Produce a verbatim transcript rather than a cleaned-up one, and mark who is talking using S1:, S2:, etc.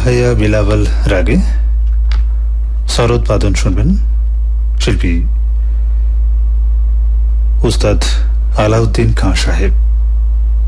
S1: ভাইয়া বিলাবল রাগে সরোদবাদন শুনবেন শিল্পী উস্তাদ আলাউদ্দিন খাঁ সাহেব।